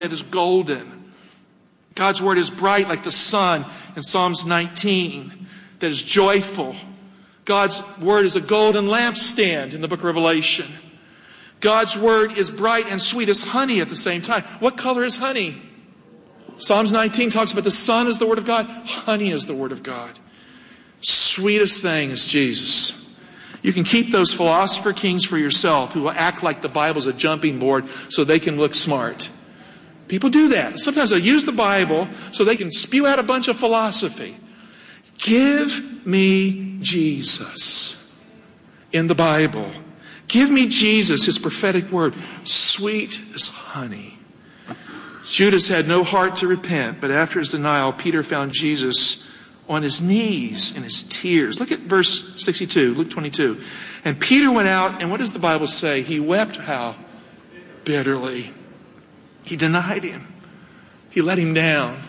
that is golden. God's word is bright like the sun in Psalms 19, that is joyful. God's word is a golden lampstand in the book of Revelation. God's word is bright and sweet as honey at the same time. What color is honey? Psalms 19 talks about the sun is the word of God. Honey is the word of God. Sweetest thing is Jesus. You can keep those philosopher kings for yourself who will act like the Bible's a jumping board so they can look smart. People do that. Sometimes they'll use the Bible so they can spew out a bunch of philosophy. Give me Jesus in the Bible. Give me Jesus, his prophetic word, sweet as honey. Judas had no heart to repent, but after his denial, Peter found Jesus on his knees in his tears. Look at verse 62, Luke 22. And Peter went out, and what does the Bible say? He wept how? Bitterly. He denied him. He let him down.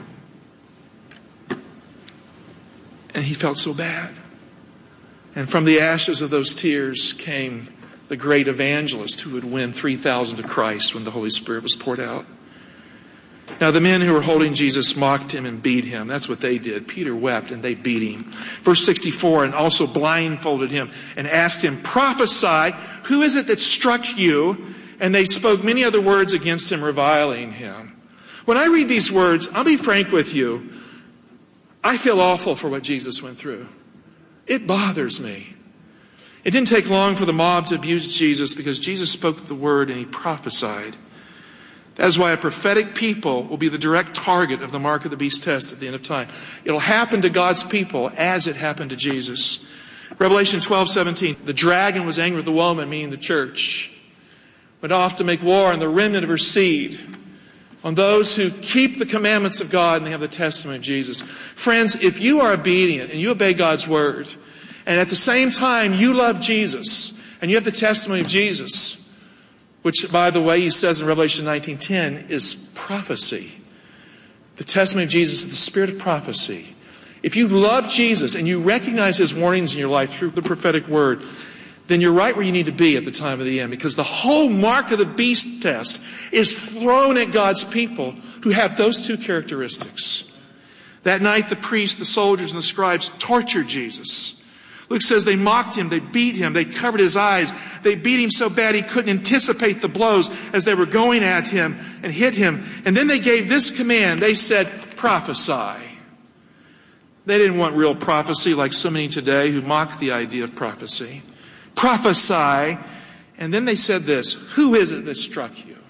And he felt so bad. And from the ashes of those tears came the great evangelist who would win 3,000 to Christ when the Holy Spirit was poured out. Now the men who were holding Jesus mocked him and beat him. That's what they did. Peter wept and they beat him. Verse 64, and also blindfolded him and asked him, prophesy, who is it that struck you? And they spoke many other words against him, reviling him. When I read these words, I'll be frank with you, I feel awful for what Jesus went through. It bothers me. It didn't take long for the mob to abuse Jesus because Jesus spoke the word and he prophesied. That is why a prophetic people will be the direct target of the mark of the beast test at the end of time. It'll happen to God's people as it happened to Jesus. Revelation 12:17, the dragon was angry with the woman, meaning the church, went off to make war on the remnant of her seed, on those who keep the commandments of God and they have the testimony of Jesus. Friends, if you are obedient and you obey God's word, and at the same time you love Jesus and you have the testimony of Jesus, which, by the way, he says in Revelation 19:10, is prophecy. The testimony of Jesus is the spirit of prophecy. If you love Jesus and you recognize his warnings in your life through the prophetic word, then you're right where you need to be at the time of the end, because the whole mark of the beast test is thrown at God's people who have those two characteristics. That night, the priests, the soldiers, and the scribes tortured Jesus. Luke says they mocked him, they beat him, they covered his eyes. They beat him so bad he couldn't anticipate the blows as they were going at him and hit him. And then they gave this command. They said, prophesy. They didn't want real prophecy like so many today who mock the idea of prophecy. Prophesy. And then they said this, who is it that struck you?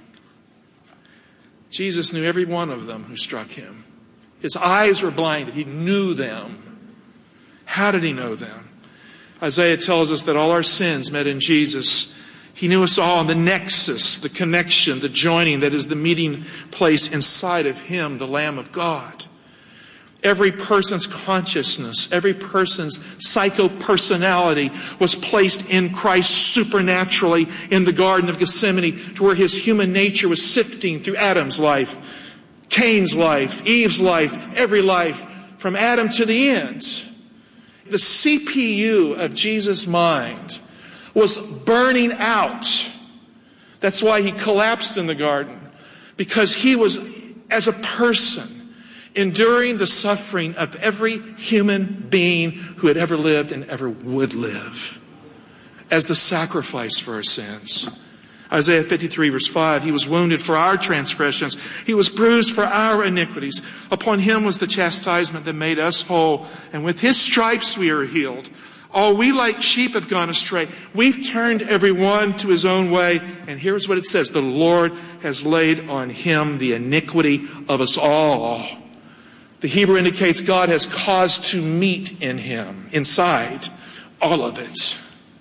Jesus knew every one of them who struck him. His eyes were blinded. He knew them. How did he know them? Isaiah tells us that all our sins met in Jesus. He knew us all in the nexus, the connection, the joining that is the meeting place inside of him, the Lamb of God. Every person's consciousness, every person's psycho-personality was placed in Christ supernaturally in the Garden of Gethsemane, to where his human nature was sifting through Adam's life, Cain's life, Eve's life, every life, from Adam to the end. The CPU of Jesus' mind was burning out. That's why he collapsed in the garden. Because he was, as a person, enduring the suffering of every human being who had ever lived and ever would live, as the sacrifice for our sins. Isaiah 53 verse 5, he was wounded for our transgressions. He was bruised for our iniquities. Upon him was the chastisement that made us whole. And with his stripes we are healed. All we like sheep have gone astray. We've turned every one to his own way. And here's what it says. The Lord has laid on him the iniquity of us all. The Hebrew indicates God has caused to meet in him, inside, all of it.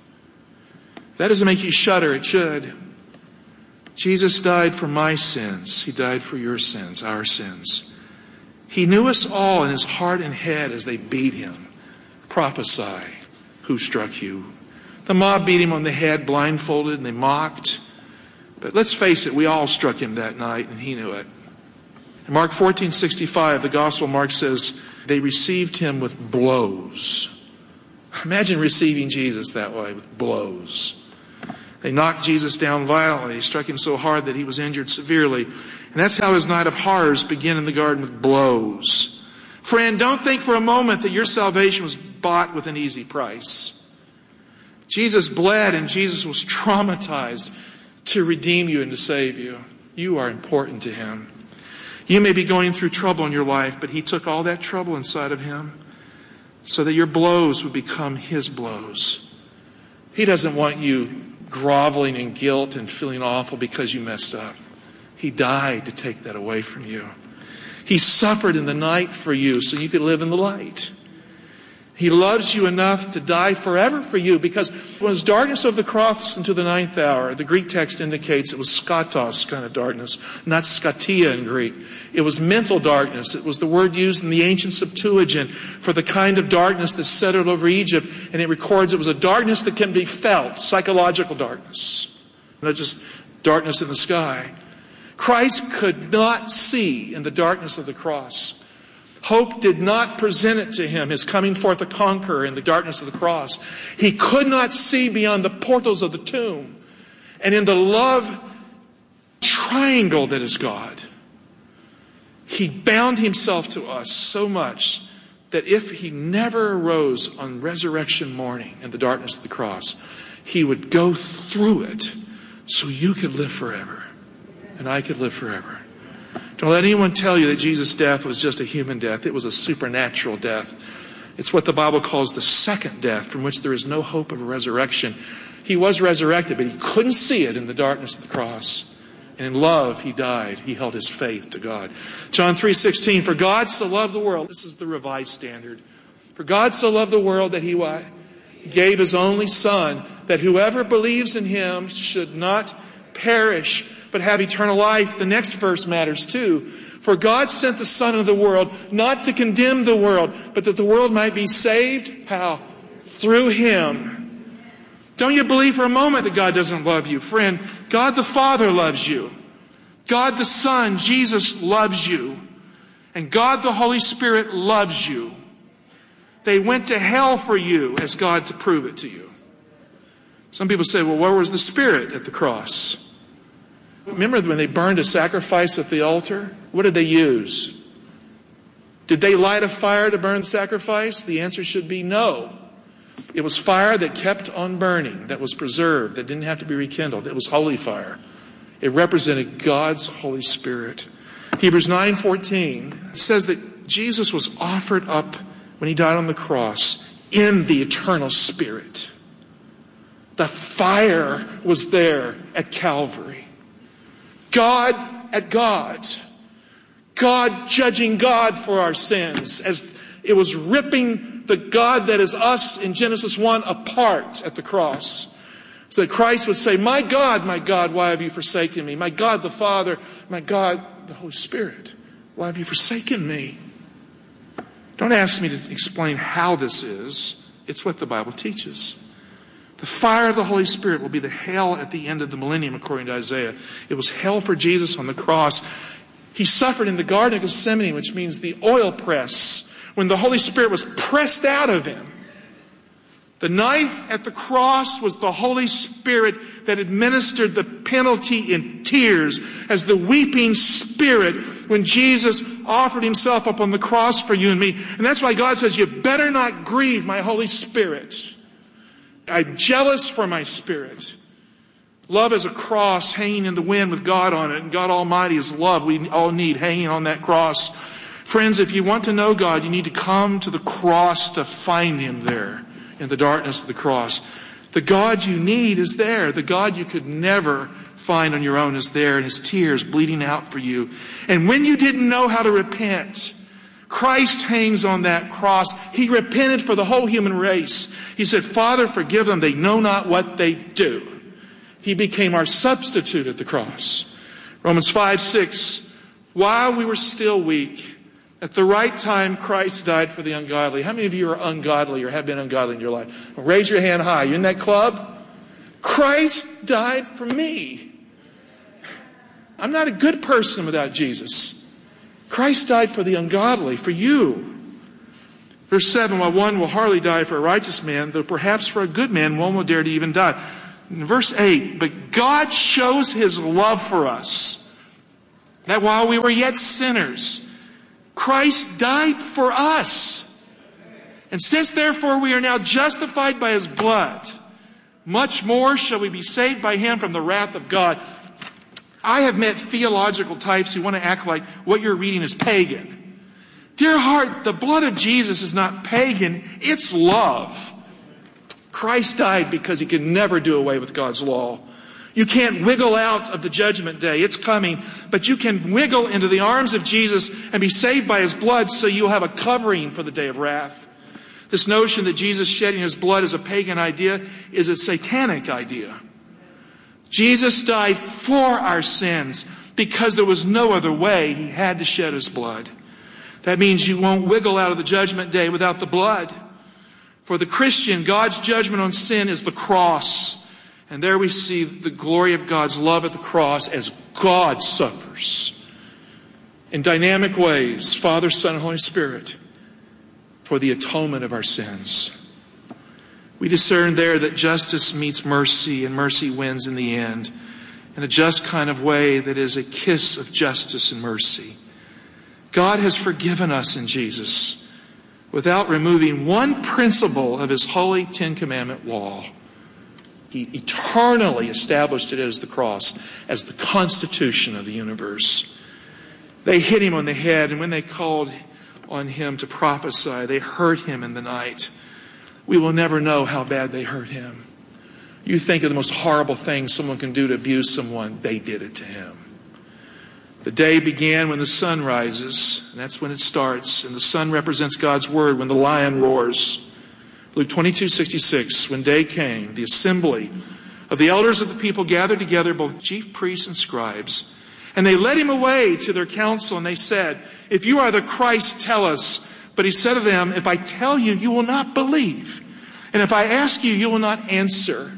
That doesn't make you shudder. It should. Jesus died for my sins. He died for your sins, our sins. He knew us all in his heart and head as they beat him. Prophesy, who struck you? The mob beat him on the head, blindfolded, and they mocked. But let's face it, we all struck him that night, and he knew it. In Mark 14:65, the Gospel Mark says, they received him with blows. Imagine receiving Jesus that way, with blows. They knocked Jesus down violently. They struck him so hard that he was injured severely. And that's how his night of horrors began in the garden, with blows. Friend, don't think for a moment that your salvation was bought with an easy price. Jesus bled and Jesus was traumatized to redeem you and to save you. You are important to him. You may be going through trouble in your life, but he took all that trouble inside of him so that your blows would become his blows. He doesn't want you groveling in guilt and feeling awful because you messed up. He died to take that away from you. He suffered in the night for you so you could live in the light. He loves you enough to die forever for you, because when it was darkness of the cross until the 9th hour, the Greek text indicates it was skatos kind of darkness, not skatia in Greek. It was mental darkness. It was the word used in the ancient Septuagint for the kind of darkness that settled over Egypt, and it records it was a darkness that can be felt, psychological darkness, not just darkness in the sky. Christ could not see in the darkness of the cross. Hope did not present it to him, his coming forth a conqueror in the darkness of the cross. He could not see beyond the portals of the tomb. And in the love triangle that is God, he bound himself to us so much that if he never arose on resurrection morning in the darkness of the cross, he would go through it so you could live forever and I could live forever. Don't let anyone tell you that Jesus' death was just a human death. It was a supernatural death. It's what the Bible calls the second death, from which there is no hope of a resurrection. He was resurrected, but he couldn't see it in the darkness of the cross. And in love, he died. He held his faith to God. John 3:16, for God so loved the world. This is the Revised Standard. For God so loved the world that he what? He gave his only Son, that whoever believes in him should not perish, but have eternal life. The next verse matters too. For God sent the Son into the world, not to condemn the world, but that the world might be saved. How? Through him. Don't you believe for a moment that God doesn't love you. Friend, God the Father loves you. God the Son, Jesus, loves you. And God the Holy Spirit loves you. They went to hell for you as God to prove it to you. Some people say, well, where was the Spirit at the cross? Remember when they burned a sacrifice at the altar? What did they use? Did they light a fire to burn the sacrifice? The answer should be no. It was fire that kept on burning, that was preserved, that didn't have to be rekindled. It was holy fire. It represented God's Holy Spirit. Hebrews 9:14 says that Jesus was offered up when he died on the cross in the eternal Spirit. The fire was there at Calvary. God at God. God judging God for our sins as it was ripping the God that is us in Genesis 1 apart at the cross. So that Christ would say, my God, why have you forsaken me? My God the Father, my God the Holy Spirit, why have you forsaken me? Don't ask me to explain how this is. It's what the Bible teaches. The fire of the Holy Spirit will be the hell at the end of the millennium, according to Isaiah. It was hell for Jesus on the cross. He suffered in the Garden of Gethsemane, which means the oil press, when the Holy Spirit was pressed out of him. The knife at the cross was the Holy Spirit that administered the penalty in tears as the weeping Spirit when Jesus offered himself up on the cross for you and me. And that's why God says, you better not grieve my Holy Spirit. I'm jealous for my Spirit. Love is a cross hanging in the wind with God on it. And God Almighty is love we all need hanging on that cross. Friends, if you want to know God, you need to come to the cross to find him there in the darkness of the cross. The God you need is there. The God you could never find on your own is there, and his tears bleeding out for you. And when you didn't know how to repent, Christ hangs on that cross. He repented for the whole human race. He said, Father, forgive them. They know not what they do. He became our substitute at the cross. Romans 5:6. While we were still weak, at the right time, Christ died for the ungodly. How many of you are ungodly or have been ungodly in your life? Well, raise your hand high. You in that club? Christ died for me. I'm not a good person without Jesus. Christ died for the ungodly, for you. Verse 7, while one will hardly die for a righteous man, though perhaps for a good man one will dare to even die. In verse 8, but God shows his love for us. That while we were yet sinners, Christ died for us. And since therefore we are now justified by his blood, much more shall we be saved by him from the wrath of God. I have met theological types who want to act like what you're reading is pagan. Dear heart, the blood of Jesus is not pagan, it's love. Christ died because he could never do away with God's law. You can't wiggle out of the judgment day. It's coming. But you can wiggle into the arms of Jesus and be saved by his blood so you'll have a covering for the day of wrath. This notion that Jesus shedding his blood is a pagan idea is a satanic idea. Jesus died for our sins because there was no other way. He had to shed his blood. That means you won't wiggle out of the judgment day without the blood. For the Christian, God's judgment on sin is the cross. And there we see the glory of God's love at the cross as God suffers in dynamic ways, Father, Son, and Holy Spirit, for the atonement of our sins. We discern there that justice meets mercy, and mercy wins in the end, in a just kind of way that is a kiss of justice and mercy. God has forgiven us in Jesus without removing one principle of his holy Ten Commandment law. He eternally established it as the cross, as the constitution of the universe. They hit him on the head, and when they called on him to prophesy, they hurt him in the night. We will never know how bad they hurt him. You think of the most horrible thing someone can do to abuse someone, they did it to him. The day began when the sun rises, and that's when it starts. And the sun represents God's word when the lion roars. Luke 22:66, when day came, the assembly of the elders of the people gathered together, both chief priests and scribes. And they led him away to their council, and they said, "If you are the Christ, tell us." But he said to them, "If I tell you, you will not believe. And if I ask you, you will not answer.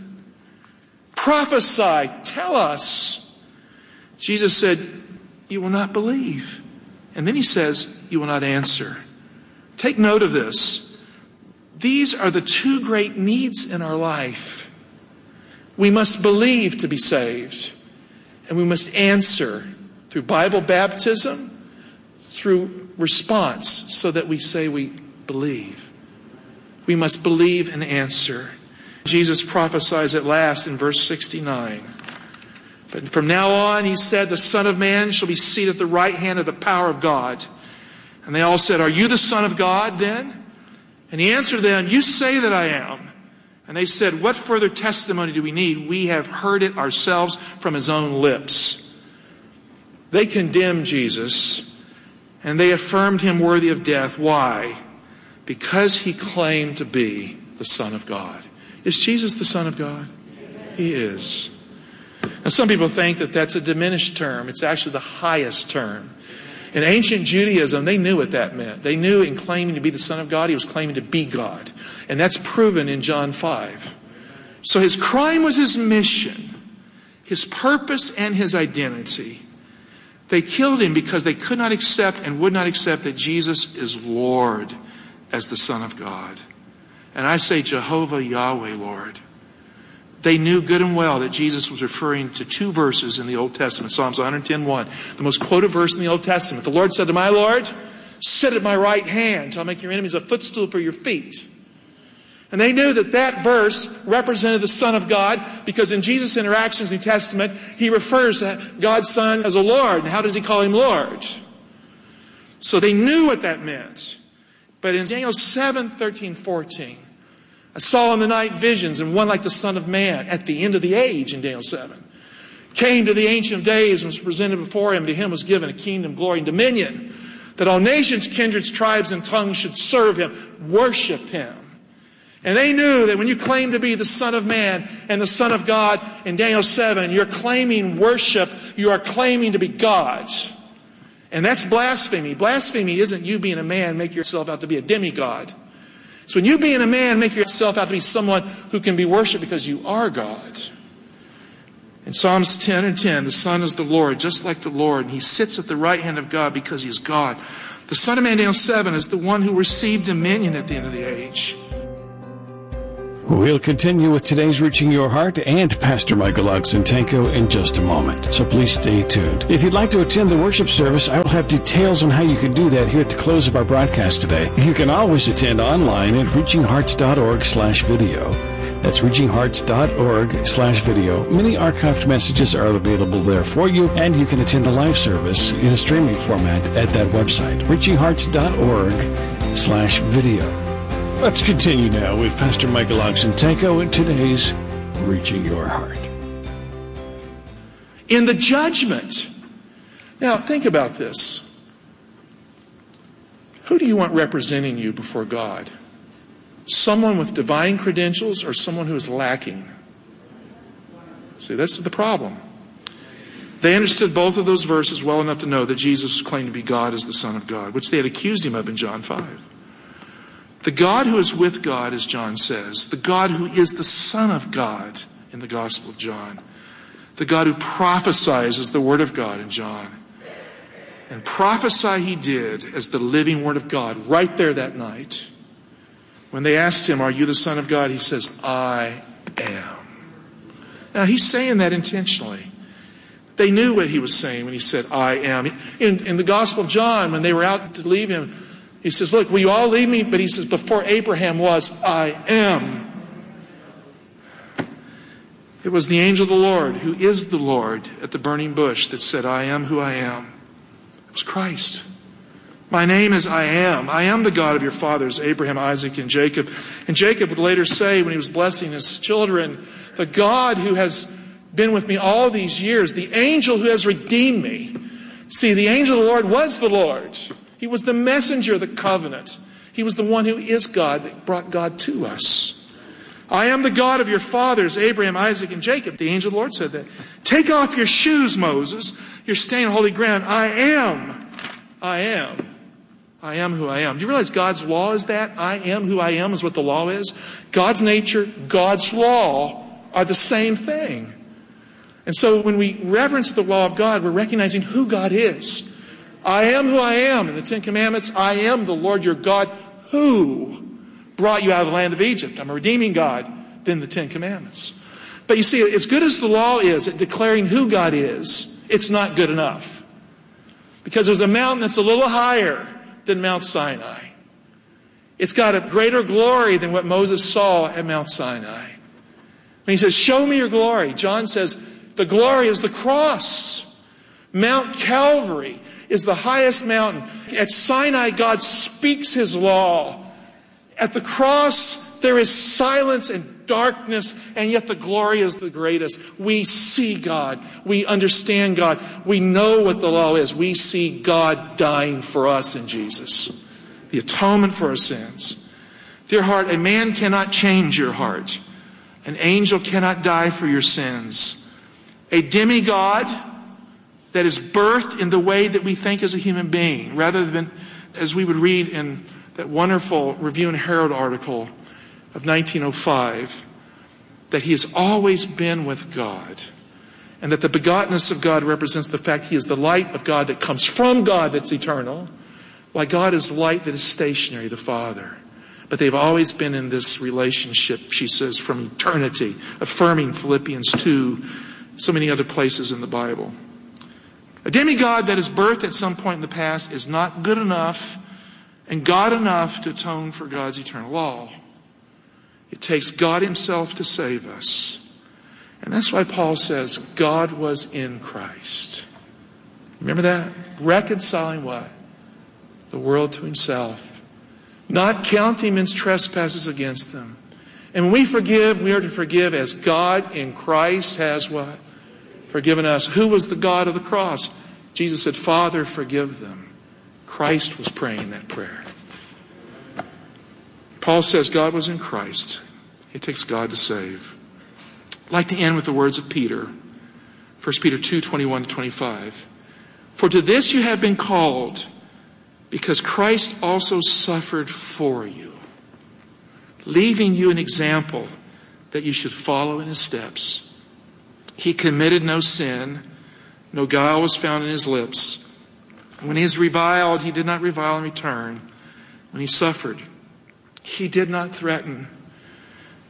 Prophesy, tell us." Jesus said, "You will not believe." And then he says, "You will not answer." Take note of this. These are the two great needs in our life. We must believe to be saved, and we must answer through Bible baptism, through response, so that we say we believe. We must believe and answer. Jesus prophesies at last in verse 69. But from now on, he said, the Son of Man shall be seated at the right hand of the power of God. And they all said, "Are you the Son of God then?" And he answered them, "You say that I am." And they said, "What further testimony do we need? We have heard it ourselves from his own lips." They condemned Jesus, and they affirmed him worthy of death. Why? Because he claimed to be the Son of God. Is Jesus the Son of God? He is. Now, some people think that that's a diminished term. It's actually the highest term. In ancient Judaism, they knew what that meant. They knew in claiming to be the Son of God, he was claiming to be God. And that's proven in John 5. So his crime was his mission, his purpose, and his identity. They killed him because they could not accept and would not accept that Jesus is Lord as the Son of God. And I say Jehovah Yahweh, Lord. They knew good and well that Jesus was referring to two verses in the Old Testament. Psalms 110:1, the most quoted verse in the Old Testament. The Lord said to my Lord, "Sit at my right hand till I make your enemies a footstool for your feet." And they knew that that verse represented the Son of God because in Jesus' interactions in the New Testament, he refers to God's Son as a Lord. And how does he call him Lord? So they knew what that meant. But in Daniel 7:13-14, I saw in the night visions, and one like the Son of Man at the end of the age in Daniel 7. Came to the Ancient of Days and was presented before him. To him was given a kingdom, glory, and dominion, that all nations, kindreds, tribes, and tongues should serve him, worship him. And they knew that when you claim to be the Son of Man and the Son of God in Daniel 7, you're claiming worship, you are claiming to be God. And that's blasphemy. Blasphemy isn't you being a man, make yourself out to be a demigod. So when you being a man, make yourself out to be someone who can be worshipped because you are God. In Psalms 10:10, the Son is the Lord, just like the Lord. And he sits at the right hand of God because he is God. The Son of Man, Daniel 7, is the one who received dominion at the end of the age. We'll continue with today's Reaching Your Heart and Pastor Michael Oxentenko in just a moment, so please stay tuned. If you'd like to attend the worship service, I will have details on how you can do that here at the close of our broadcast today. You can always attend online at reachinghearts.org/video. That's reachinghearts.org/video. Many archived messages are available there for you, and you can attend the live service in a streaming format at that website, reachinghearts.org/video. Let's continue now with Pastor Michael Oxentenko in today's Reaching Your Heart. In the judgment. Now, think about this. Who do you want representing you before God? Someone with divine credentials or someone who is lacking? See, that's the problem. They understood both of those verses well enough to know that Jesus claimed to be God as the Son of God, which they had accused him of in John 5. The God who is with God, as John says, the God who is the Son of God in the Gospel of John, the God who prophesies as the Word of God in John. And prophesy he did as the living Word of God right there that night. When they asked him, "Are you the Son of God?" he says, "I am." Now he's saying that intentionally. They knew what he was saying when he said, "I am." In the Gospel of John, when they were out to leave him, he says, "Look, will you all leave me?" But he says, "Before Abraham was, I am." It was the angel of the Lord, who is the Lord, at the burning bush that said, "I am who I am." It was Christ. "My name is I am. I am the God of your fathers, Abraham, Isaac, and Jacob." And Jacob would later say, when he was blessing his children, "The God who has been with me all these years, the angel who has redeemed me." See, the angel of the Lord was the Lord. He was the messenger of the covenant. He was the one who is God that brought God to us. "I am the God of your fathers, Abraham, Isaac, and Jacob." The angel of the Lord said that. "Take off your shoes, Moses. You're staying on holy ground. I am. I am. I am who I am." Do you realize God's law is that? I am who I am is what the law is. God's nature, God's law are the same thing. And so when we reverence the law of God, we're recognizing who God is. I am who I am. In the Ten Commandments, I am the Lord your God who brought you out of the land of Egypt. I'm a redeeming God. Then the Ten Commandments. But you see, as good as the law is at declaring who God is, it's not good enough. Because there's a mountain that's a little higher than Mount Sinai. It's got a greater glory than what Moses saw at Mount Sinai. When he says, "Show me your glory," John says, the glory is the cross. Mount Calvary is the highest mountain. At Sinai, God speaks his law. At the cross, there is silence and darkness, and yet the glory is the greatest. We see God. We understand God. We know what the law is. We see God dying for us in Jesus. The atonement for our sins. Dear heart, a man cannot change your heart. An angel cannot die for your sins. A demigod that is birthed in the way that we think as a human being, rather than, as we would read in that wonderful Review and Herald article of 1905, that he has always been with God, and that the begottenness of God represents the fact he is the light of God that comes from God that's eternal, while God is light that is stationary, the Father. But they've always been in this relationship, she says, from eternity, affirming Philippians 2, so many other places in the Bible. A demigod that is birthed at some point in the past is not good enough and God enough to atone for God's eternal law. It takes God himself to save us. And that's why Paul says God was in Christ. Remember that? Reconciling what? The world to himself. Not counting men's trespasses against them. And when we forgive, we are to forgive as God in Christ has what? Forgiven us. Who was the God of the cross? Jesus said, "Father, forgive them." Christ was praying that prayer. Paul says God was in Christ. It takes God to save. I'd like to end with the words of Peter. 1 Peter 2:21-25. "For to this you have been called, because Christ also suffered for you, leaving you an example that you should follow in his steps. He committed no sin, no guile was found in his lips. When he is reviled, he did not revile in return. When he suffered, he did not threaten,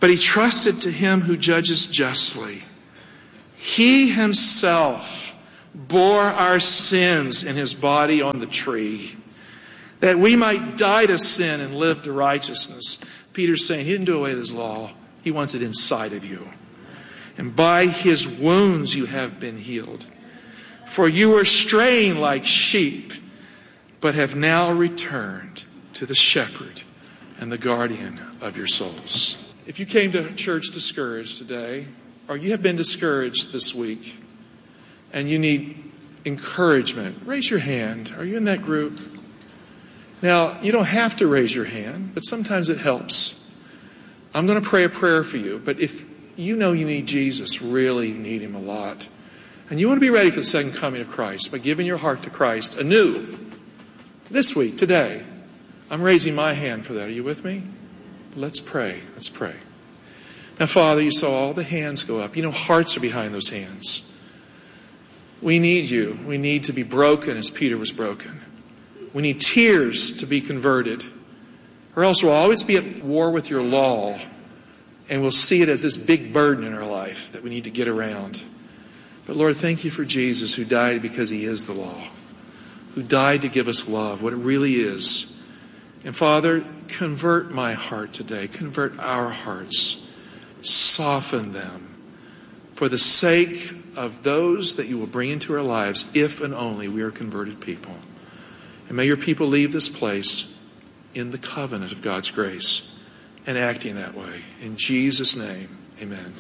but he trusted to him who judges justly. He himself bore our sins in his body on the tree, that we might die to sin and live to righteousness. Peter's saying he didn't do away with his law. He wants it inside of you. And by his wounds you have been healed. For you were straying like sheep, but have now returned to the shepherd and the guardian of your souls. If you came to church discouraged today, or you have been discouraged this week, and you need encouragement, raise your hand. Are you in that group? Now, you don't have to raise your hand, but sometimes it helps. I'm going to pray a prayer for you, but if you know you need Jesus, really need him a lot, and you want to be ready for the second coming of Christ by giving your heart to Christ anew, this week, today, I'm raising my hand for that. Are you with me? Let's pray. Let's pray. Now, Father, you saw all the hands go up. You know, hearts are behind those hands. We need you. We need to be broken as Peter was broken. We need tears to be converted, or else we'll always be at war with your law, and we'll see it as this big burden in our life that we need to get around. But Lord, thank you for Jesus, who died because he is the law, who died to give us love, what it really is. And Father, convert my heart today. Convert our hearts. Soften them for the sake of those that you will bring into our lives, if and only we are converted people. And may your people leave this place in the covenant of God's grace and acting that way. In Jesus' name, amen.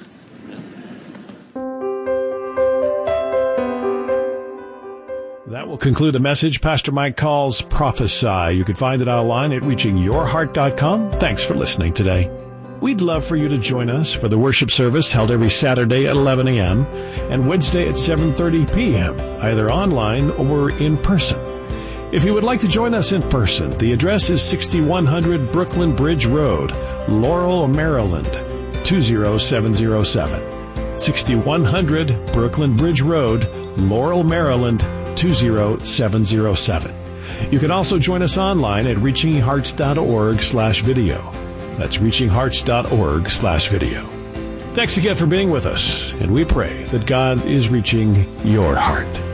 That will conclude the message Pastor Mike calls Prophesy. You can find it online at reachingyourheart.com. Thanks for listening today. We'd love for you to join us for the worship service held every Saturday at 11 a.m. and Wednesday at 7:30 p.m., either online or in person. If you would like to join us in person, the address is 6100 Brooklyn Bridge Road, Laurel, Maryland, 20707. 6100 Brooklyn Bridge Road, Laurel, Maryland, 20707. You can also join us online at reachinghearts.org/video. That's reachinghearts.org/video. Thanks again for being with us, and we pray that God is reaching your heart.